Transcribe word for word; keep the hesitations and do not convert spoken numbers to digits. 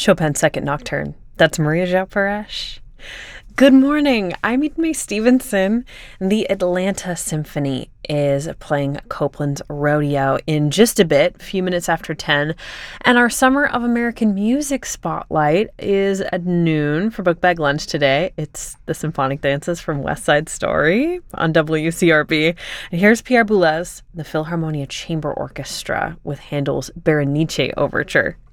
Chopin's Second Nocturne. That's Maria João Paresh. Good morning. I'm Idmay Stevenson. The Atlanta Symphony is playing Copland's Rodeo in just a bit, a few minutes after ten. And our Summer of American Music Spotlight is at noon for Book Bag Lunch today. It's the Symphonic Dances from West Side Story on W C R B. And here's Pierre Boulez, the Philharmonia Chamber Orchestra with Handel's Berenice Overture.